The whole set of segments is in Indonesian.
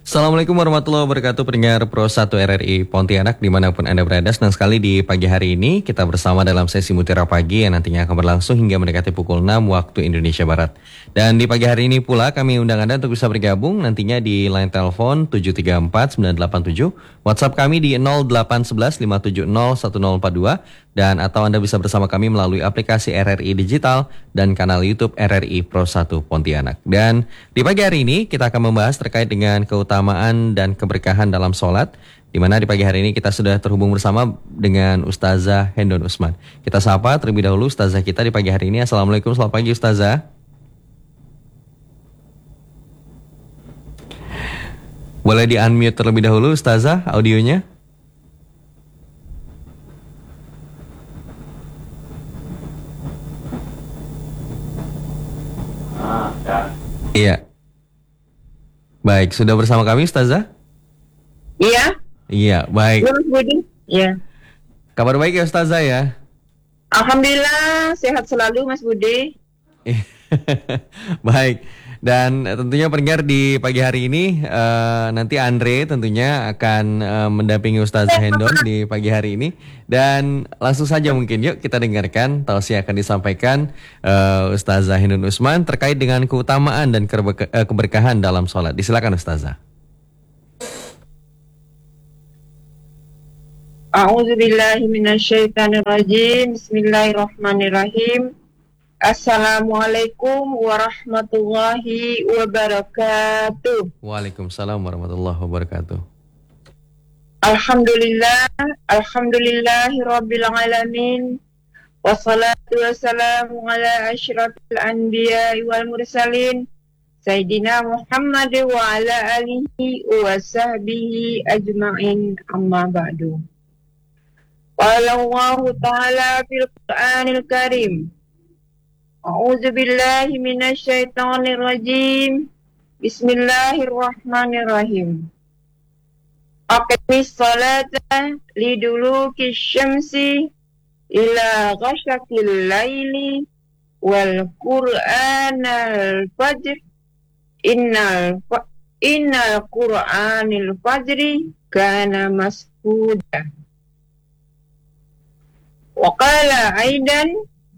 Assalamualaikum warahmatullahi wabarakatuh, pendengar Pro 1 RRI Pontianak dimanapun Anda berada. Senang sekali di pagi hari ini kita bersama dalam sesi Mutiara Pagi yang nantinya akan berlangsung hingga mendekati pukul 6 waktu Indonesia Barat. Dan di pagi hari ini pula kami undang Anda untuk bisa bergabung nantinya di line telepon 734-987, WhatsApp kami di 0811-570-1042, dan atau Anda bisa bersama kami melalui aplikasi RRI Digital dan kanal YouTube RRI Pro 1 Pontianak. Dan di pagi hari ini kita akan membahas terkait dengan keutamaan dan keberkahan dalam sholat, di mana di pagi hari ini kita sudah terhubung bersama dengan Ustazah Hendon Usman. Kita sapa terlebih dahulu Ustazah kita di pagi hari ini. Assalamualaikum, selamat pagi Ustazah. Boleh di-unmute terlebih dahulu Ustazah audionya? Iya. Baik, sudah bersama kami Ustazah? Iya. Iya, baik. Mas Budi. Iya. Kabar baik ya Ustazah ya? Alhamdulillah sehat selalu Mas Budi. Baik. Dan tentunya pendengar di pagi hari ini nanti Andre tentunya akan mendampingi Ustazah Hendon di pagi hari ini. Dan langsung saja mungkin yuk kita dengarkan tausiah akan disampaikan Ustazah Hendon Usman terkait dengan keutamaan dan keberkahan dalam sholat. Disilakan Ustazah. A'udzubillahi minasyaitonirrajim. Bismillahirrahmanirrahim. Assalamualaikum warahmatullahi wabarakatuh. Waalaikumsalam warahmatullahi wabarakatuh. Alhamdulillahi rabbil alamin. Wassalatu wassalamu ala asyrafil anbiya'i wal mursalin Sayyidina Muhammad wa ala alihi wa sahbihi ajma'in, amma ba'du. Qala Allah ta'ala fil Qur'anil Karim, A'udzu billahi minasyaitonir rajim. Bismillahirrahmanirrahim. Aqimis salata liduluki syamsi ila ghasaqil laili wal qur'anal fajr innal qur'anil fajri kana mashuda. Wa qala aidan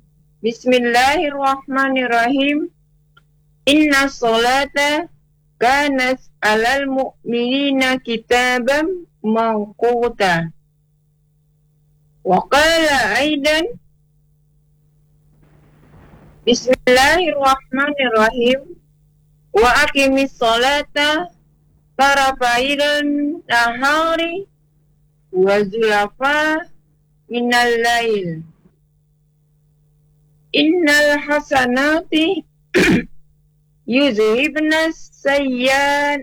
Bismillahirrahmanirrahim. Inna salata kanat alal mu'minina kitaban mawquta. Wa qala aidan Bismillahirrahmanirrahim. Wa aqimis salata tarafayil nahari wa zulafa minal lail. Innal hasanati yuzhibna sayyi'at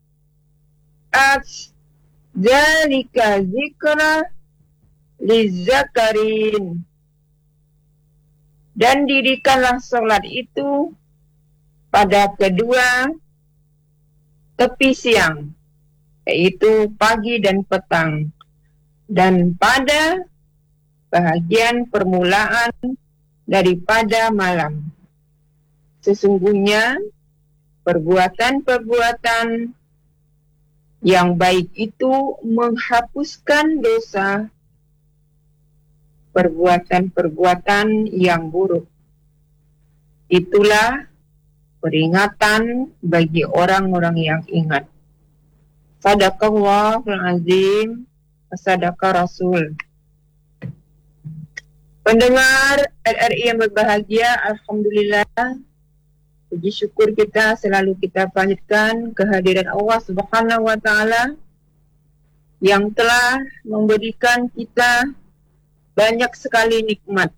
dzalika dzikra lizzakarin. Dan dirikanlah sholat itu pada kedua tepi siang, yaitu pagi dan petang, dan pada bahagian permulaan daripada malam. Sesungguhnya perbuatan-perbuatan yang baik itu menghapuskan dosa perbuatan-perbuatan yang buruk. Itulah peringatan bagi orang-orang yang ingat. Sadaqallahul azim, sadaqa Rasul. Pendengar RRI yang berbahagia, alhamdulillah, puji syukur kita selalu kita panjatkan kehadiran Allah Subhanahu wa taala yang telah memberikan kita banyak sekali nikmat.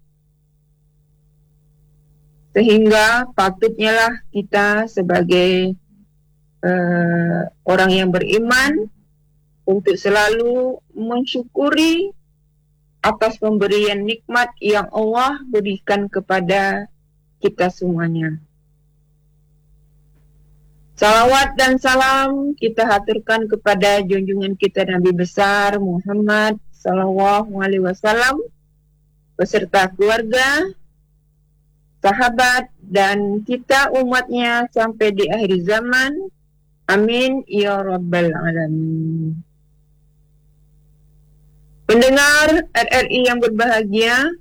Sehingga patutnya lah kita sebagai orang yang beriman untuk selalu mensyukuri atas pemberian nikmat yang Allah berikan kepada kita semuanya. Salawat dan salam kita haturkan kepada junjungan kita Nabi besar Muhammad sallallahu alaihi wasallam beserta keluarga, sahabat, dan kita umatnya sampai di akhir zaman, Amin ya rabbal alamin. Pendengar RRI yang berbahagia,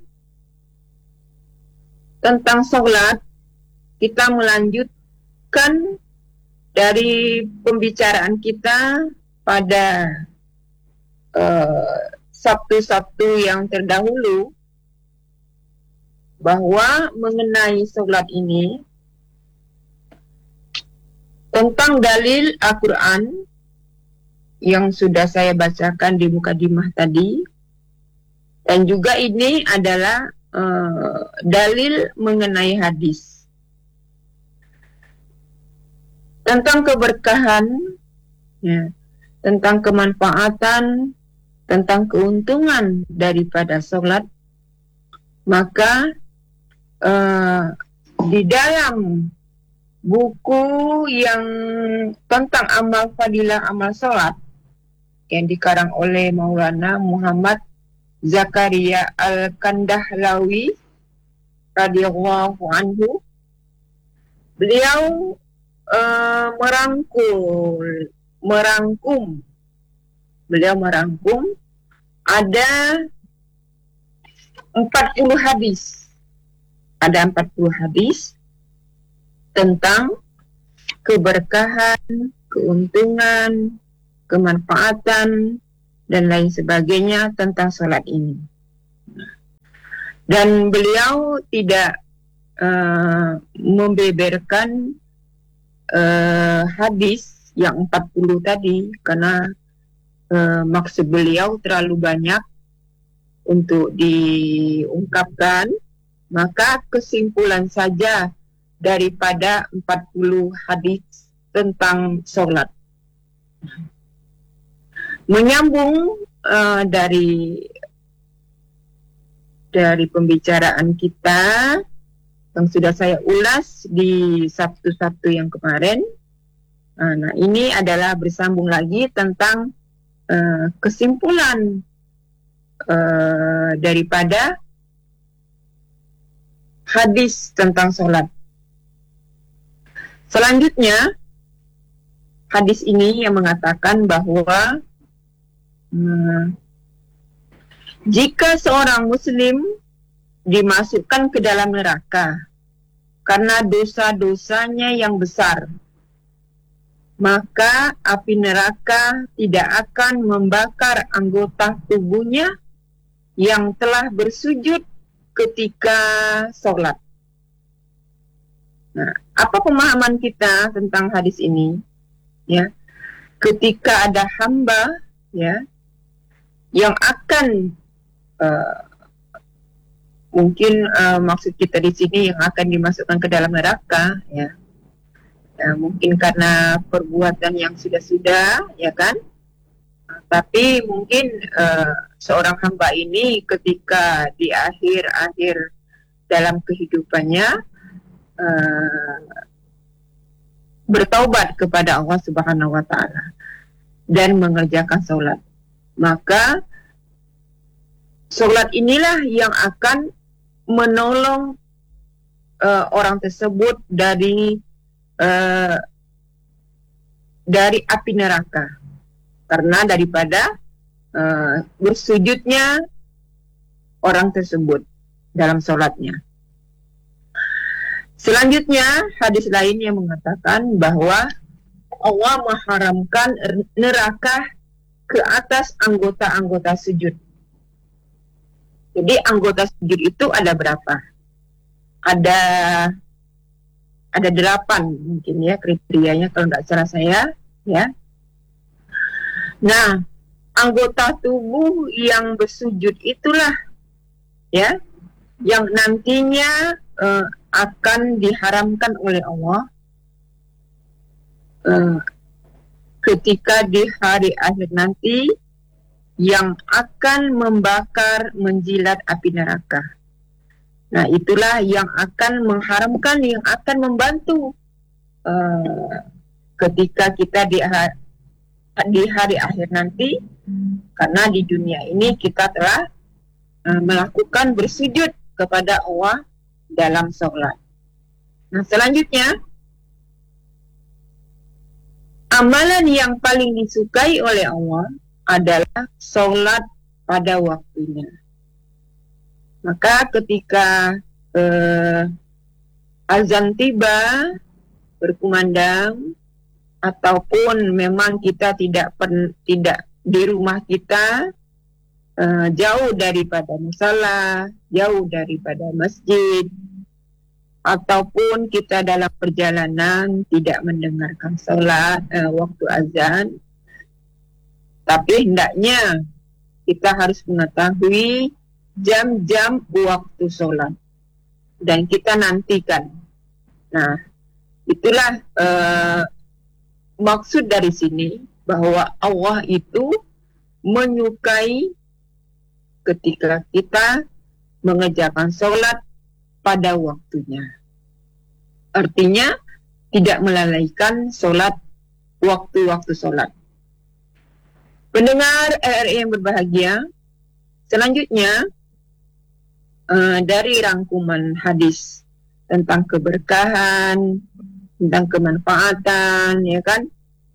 tentang sholat kita melanjutkan dari pembicaraan kita pada Sabtu-Sabtu yang terdahulu, bahwa mengenai sholat ini tentang dalil Al-Quran yang sudah saya bacakan di mukadimah tadi, dan juga ini adalah dalil mengenai hadis tentang keberkahan, ya, tentang kemanfaatan, tentang keuntungan daripada sholat. Maka di dalam buku yang tentang amal fadilah amal sholat yang dikarang oleh Maulana Muhammad Zakaria Al-Kandahlawi radhiyallahu anhu, beliau merangkum ada 40 hadis. Ada 40 hadis tentang keberkahan, keuntungan, kemanfaatan, dan lain sebagainya tentang sholat ini. Dan beliau tidak membeberkan hadis yang 40 tadi, karena maksud beliau terlalu banyak untuk diungkapkan. Maka kesimpulan saja daripada 40 hadis tentang sholat, menyambung dari pembicaraan kita yang sudah saya ulas di Sabtu-Sabtu yang kemarin. Nah, ini adalah bersambung lagi tentang kesimpulan daripada hadis tentang sholat. Selanjutnya, hadis ini yang mengatakan bahwa jika seorang muslim dimasukkan ke dalam neraka karena dosa-dosanya yang besar, maka api neraka tidak akan membakar anggota tubuhnya yang telah bersujud ketika sholat. Nah, apa pemahaman kita tentang hadis ini? Ya, ketika ada hamba, ya, yang akan mungkin maksud kita di sini yang akan dimasukkan ke dalam neraka, ya, mungkin karena perbuatan yang sudah-sudah, ya kan? Tapi mungkin seorang hamba ini ketika di akhir-akhir dalam kehidupannya bertaubat kepada Allah Subhanahu wa Ta'ala dan mengerjakan sholat, maka sholat inilah yang akan menolong orang tersebut dari api neraka, karena daripada bersujudnya orang tersebut dalam sholatnya. Selanjutnya, hadis lain yang mengatakan bahwa Allah mengharamkan neraka ke atas anggota-anggota sujud. Jadi anggota sujud itu ada berapa? Ada 8 mungkin ya kriterianya kalau tidak salah saya, ya. Nah, anggota tubuh yang bersujud itulah, ya, yang nantinya akan diharamkan oleh Allah ketika di hari akhir nanti, yang akan membakar, menjilat api neraka. Nah, itulah yang akan mengharamkan, yang akan membantu ketika kita di hari akhir nanti, karena di dunia ini kita telah melakukan bersujud kepada Allah dalam sholat. Nah, selanjutnya amalan yang paling disukai oleh Allah adalah sholat pada waktunya. Maka ketika azan tiba, berkumandang, ataupun memang kita tidak di rumah kita, jauh daripada musala, jauh daripada masjid, ataupun kita dalam perjalanan tidak mendengarkan sholat waktu azan, tapi hendaknya kita harus mengetahui jam-jam waktu sholat dan kita nantikan. Nah, itulah maksud dari sini, bahwa Allah itu menyukai ketika kita mengerjakan sholat pada waktunya. Artinya tidak melalaikan sholat, waktu-waktu sholat. Pendengar RRI yang berbahagia, selanjutnya dari rangkuman hadis tentang keberkahan, tentang kemanfaatan, ya kan,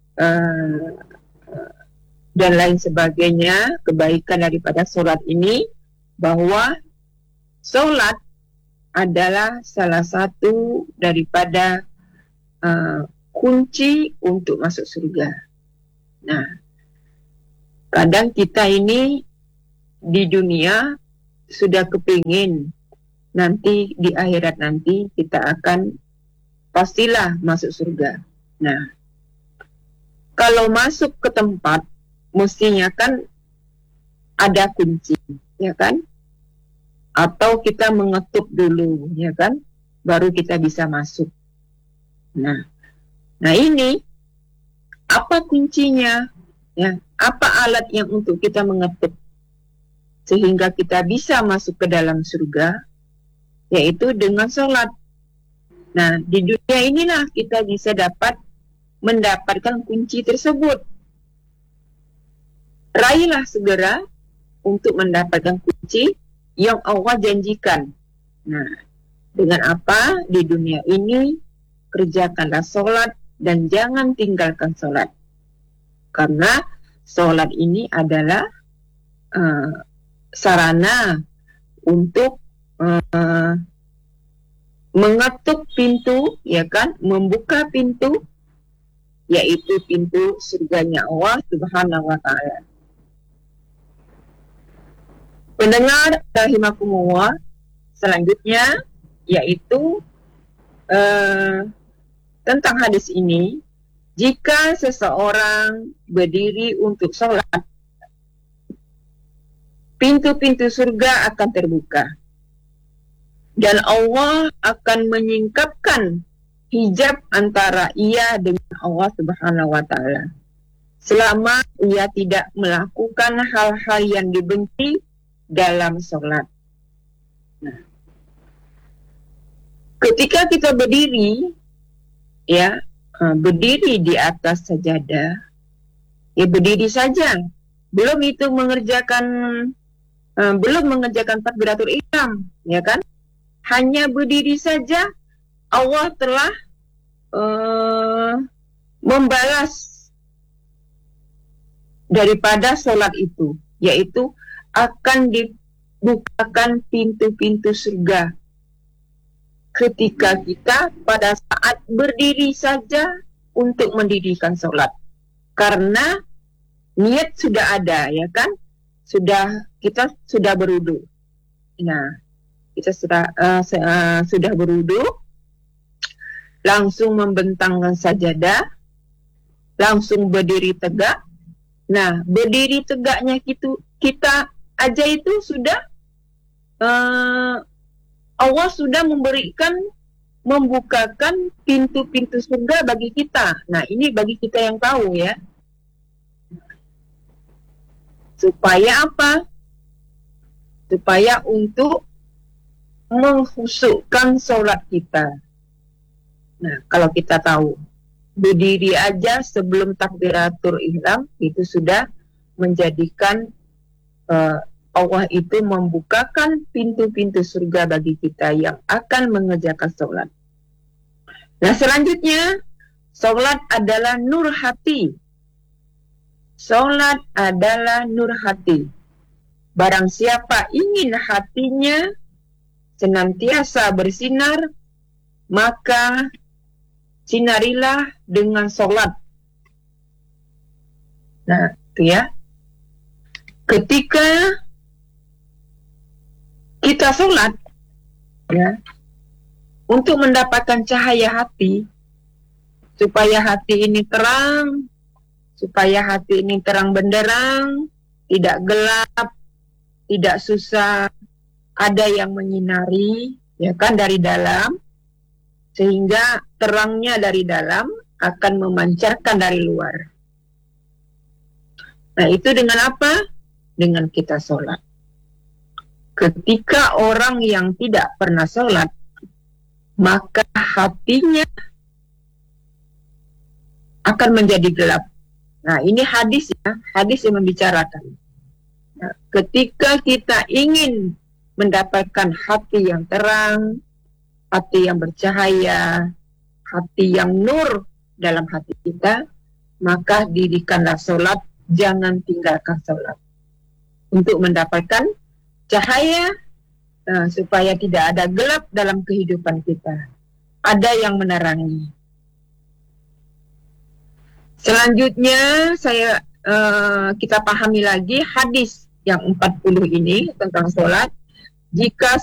dan lain sebagainya, kebaikan daripada sholat ini, bahwa sholat adalah salah satu daripada kunci untuk masuk surga. Nah, kadang kita ini di dunia sudah kepingin nanti di akhirat nanti kita akan pastilah masuk surga. Nah, kalau masuk ke tempat mestinya kan ada kunci, ya kan? Atau kita mengetuk dulu, ya kan? Baru kita bisa masuk. Nah ini apa kuncinya? Ya, apa alat yang untuk kita mengetuk sehingga kita bisa masuk ke dalam surga? Yaitu dengan sholat. Nah, di dunia inilah kita bisa mendapatkan kunci tersebut. Raihlah segera untuk mendapatkan kunci yang Allah janjikan. Nah, dengan apa? Di dunia ini, kerjakanlah sholat dan jangan tinggalkan sholat. Karena sholat ini adalah sarana untuk mengetuk pintu, ya kan, membuka pintu, yaitu pintu surganya Allah Subhanahu wa Ta'ala. Pendengar rahimakumullah, selanjutnya yaitu tentang hadis ini, jika seseorang berdiri untuk sholat, pintu-pintu surga akan terbuka dan Allah akan menyingkapkan hijab antara ia dengan Allah Subhanahu wa Ta'ala selama ia tidak melakukan hal-hal yang dibenci dalam sholat. Nah, ketika kita berdiri, ya, berdiri di atas sajadah, ya berdiri saja, belum mengerjakan takbiratul ihram, ya kan? Hanya berdiri saja Allah telah membalas daripada sholat itu, yaitu akan dibukakan pintu-pintu surga ketika kita pada saat berdiri saja untuk mendirikan sholat, karena niat sudah ada, ya kan? Kita sudah berwudu. Nah, kita sudah berwudu, langsung membentangkan sajadah, langsung berdiri tegak. Nah, berdiri tegaknya kita aja itu sudah Allah sudah membukakan pintu-pintu surga bagi kita. Nah, ini bagi kita yang tahu, ya. Supaya apa? Supaya untuk mengkhusukkan sholat kita. Nah, kalau kita tahu berdiri aja sebelum takbiratul ihram itu sudah menjadikan Allah itu membukakan pintu-pintu surga bagi kita yang akan mengerjakan sholat. Nah, selanjutnya Solat adalah nur hati. Solat adalah nur hati. Barang siapa ingin hatinya senantiasa bersinar, maka sinarilah dengan solat. Nah, itu ya. Ketika kita solat, ya, untuk mendapatkan cahaya hati, supaya hati ini terang, supaya hati ini terang benderang, tidak gelap, tidak susah, ada yang menyinari, ya kan, dari dalam, sehingga terangnya dari dalam akan memancarkan dari luar. Nah, itu dengan apa? Dengan kita sholat. Ketika orang yang tidak pernah sholat, maka hatinya akan menjadi gelap. Nah, ini hadis ya, hadis yang membicarakan. Nah, ketika kita ingin mendapatkan hati yang terang, hati yang bercahaya, hati yang nur dalam hati kita, maka dirikanlah sholat, jangan tinggalkan sholat. Untuk mendapatkan cahaya, supaya tidak ada gelap dalam kehidupan kita. Ada yang menerangi. Selanjutnya kita pahami lagi hadis yang 40 ini tentang sholat. Jika